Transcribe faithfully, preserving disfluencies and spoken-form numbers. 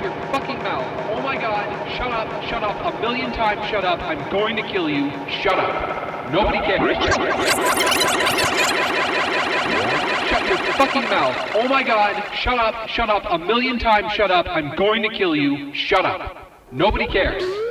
your fucking mouth. Oh my god, shut up, shut up, a million times shut up, I'm going to kill you, shut up. Nobody cares. Shut your fucking mouth. Oh my god, shut up, shut up, a million times shut up, I'm going to kill you, shut up. Nobody cares.